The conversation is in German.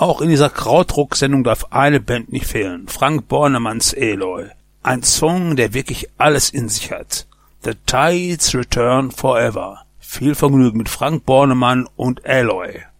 Auch in dieser Krautrock-Sendung darf eine Band nicht fehlen. Frank Bornemanns Eloy. Ein Song, der wirklich alles in sich hat. The Tides Return Forever. Viel Vergnügen mit Frank Bornemann und Eloy.